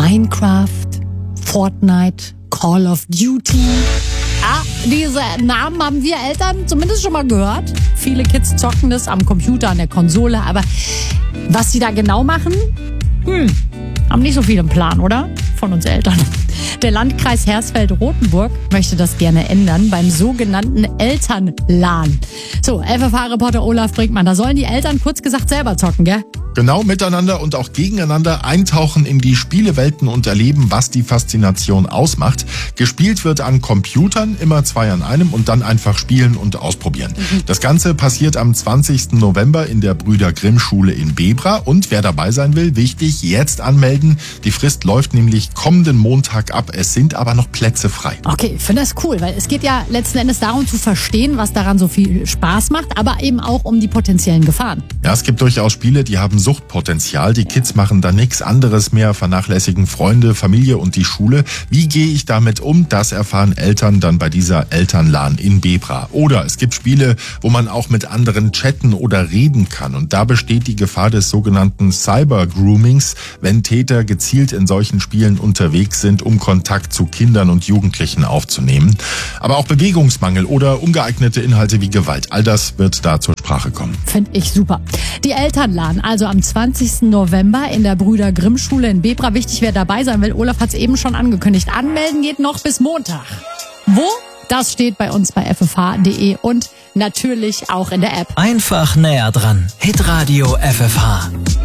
Minecraft, Fortnite, Call of Duty. Ja, diese Namen haben wir Eltern zumindest schon mal gehört. Viele Kids zocken das am Computer, an der Konsole. Aber was sie da genau machen, haben nicht so viel im Plan, oder? Von uns Eltern. Der Landkreis Hersfeld-Rotenburg möchte das gerne ändern beim sogenannten Elternlan. So, FFH-Reporter Olaf Brinkmann, da sollen die Eltern kurz gesagt selber zocken, gell? Genau, miteinander und auch gegeneinander eintauchen in die Spielewelten und erleben, was die Faszination ausmacht. Gespielt wird an Computern, immer 2 an einem und dann einfach spielen und ausprobieren. Das Ganze passiert am 20. November in der Brüder-Grimm-Schule in Bebra. Und wer dabei sein will, wichtig, jetzt anmelden. Die Frist läuft nämlich kommenden Montag ab. Es sind aber noch Plätze frei. Okay, ich finde das cool, weil es geht ja letzten Endes darum zu verstehen, was daran so viel Spaß macht, aber eben auch um die potenziellen Gefahren. Ja, es gibt durchaus Spiele, die haben Suchtpotenzial. Die Kids machen da nichts anderes mehr, vernachlässigen Freunde, Familie und die Schule. Wie gehe ich damit um? Das erfahren Eltern dann bei dieser Elternlan in Bebra. Oder es gibt Spiele, wo man auch mit anderen chatten oder reden kann. Und da besteht die Gefahr des sogenannten Cyber-Groomings, wenn Täter gezielt in solchen Spielen unterwegs sind, um Kontakt zu Kindern und Jugendlichen aufzunehmen. Aber auch Bewegungsmangel oder ungeeignete Inhalte wie Gewalt, all das wird da zur Sprache kommen. Finde ich super. Die Elternlan, also am 20. November in der Brüder-Grimm-Schule in Bebra. Wichtig, wer dabei sein will. Olaf hat es eben schon angekündigt. Anmelden geht noch bis Montag. Wo? Das steht bei uns bei ffh.de und natürlich auch in der App. Einfach näher dran. Hitradio FFH.